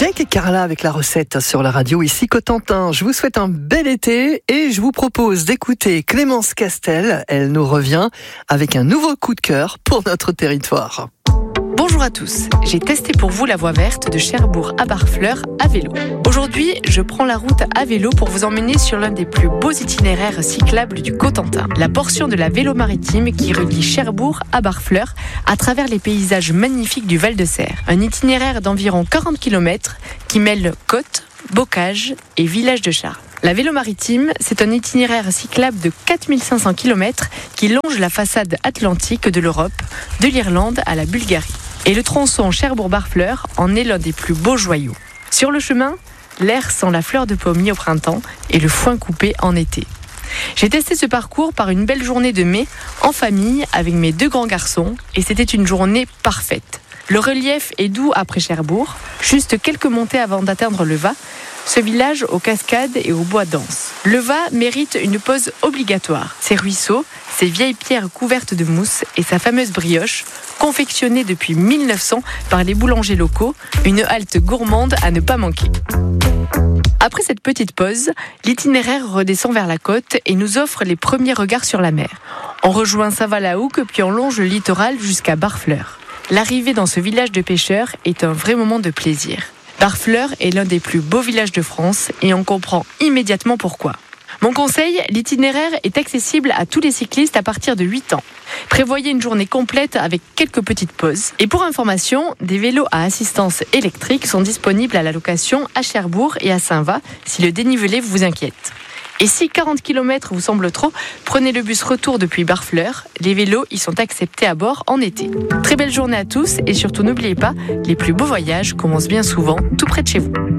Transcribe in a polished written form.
Jake et Carla avec la recette sur la radio, ici Cotentin. Je vous souhaite un bel été et je vous propose d'écouter Clémence Castel. Elle nous revient avec un nouveau coup de cœur pour notre territoire. Bonjour à tous, j'ai testé pour vous la voie verte de Cherbourg à Barfleur à vélo. Aujourd'hui, je prends la route à vélo pour vous emmener sur l'un des plus beaux itinéraires cyclables du Cotentin, la portion de la Vélo Maritime qui relie Cherbourg à Barfleur à travers les paysages magnifiques du Val-de-Serre. Un itinéraire d'environ 40 km qui mêle côte, bocage et village de charme. La Vélo Maritime, c'est un itinéraire cyclable de 4500 km qui longe la façade atlantique de l'Europe, de l'Irlande à la Bulgarie. Et le tronçon Cherbourg-Barfleur en est l'un des plus beaux joyaux. Sur le chemin, l'air sent la fleur de pommier au printemps et le foin coupé en été. J'ai testé ce parcours par une belle journée de mai, en famille, avec mes 2 grands garçons, et c'était une journée parfaite. Le relief est doux après Cherbourg, juste quelques montées avant d'atteindre le Va, ce village aux cascades et aux bois denses. Le Va mérite une pause obligatoire. Ses ruisseaux, ses vieilles pierres couvertes de mousse et sa fameuse brioche, confectionnée depuis 1900 par les boulangers locaux, une halte gourmande à ne pas manquer. Après cette petite pause, l'itinéraire redescend vers la côte et nous offre les premiers regards sur la mer. On rejoint Saint-Val-la-Hougue puis on longe le littoral jusqu'à Barfleur. L'arrivée dans ce village de pêcheurs est un vrai moment de plaisir. Barfleur est l'un des plus beaux villages de France et on comprend immédiatement pourquoi. Mon conseil, l'itinéraire est accessible à tous les cyclistes à partir de 8 ans. Prévoyez une journée complète avec quelques petites pauses. Et pour information, des vélos à assistance électrique sont disponibles à la location à Cherbourg et à Saint-Va si le dénivelé vous inquiète. Et si 40 km vous semble trop, prenez le bus retour depuis Barfleur. Les vélos y sont acceptés à bord en été. Très belle journée à tous et surtout n'oubliez pas, les plus beaux voyages commencent bien souvent tout près de chez vous.